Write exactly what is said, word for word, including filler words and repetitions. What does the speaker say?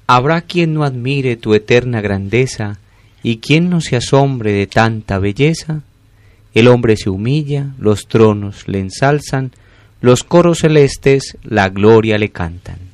Habrá quien no admire tu eterna grandeza, y quien no se asombre de tanta belleza. El hombre se humilla, los tronos le ensalzan, los coros celestes la gloria le cantan.